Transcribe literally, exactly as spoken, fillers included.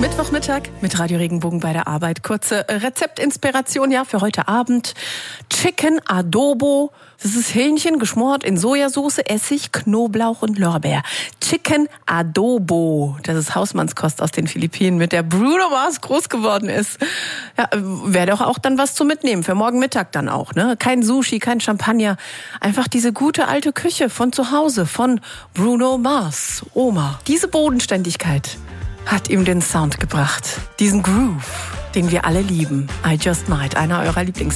Mittwochmittag mit Radio Regenbogen bei der Arbeit. Kurze Rezeptinspiration ja für heute Abend. Chicken Adobo. Das ist Hähnchen geschmort in Sojasauce, Essig, Knoblauch und Lorbeer. Chicken Adobo. Das ist Hausmannskost aus den Philippinen, mit der Bruno Mars groß geworden ist. Ja, wäre doch auch dann was zu mitnehmen. Für morgen Mittag dann auch, ne? Kein Sushi, kein Champagner. Einfach diese gute alte Küche von zu Hause, von Bruno Mars, Oma. Diese Bodenständigkeit hat ihm den Sound gebracht. Diesen Groove, den wir alle lieben. I Just Might, einer eurer Lieblings